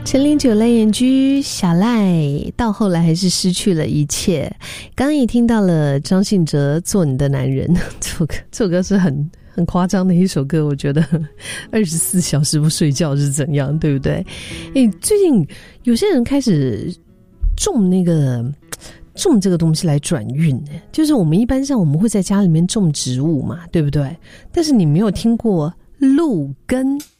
陈零九泪眼居小赖到后来还是失去了一切。刚刚也听到了张信哲做你的男人，这首歌是很夸张的一首歌，我觉得24小时不睡觉是怎样，对不对？最近有些人开始种这个东西来转运，就是我们一般上我们会在家里面种植物嘛，对不对？但是你没有听过露根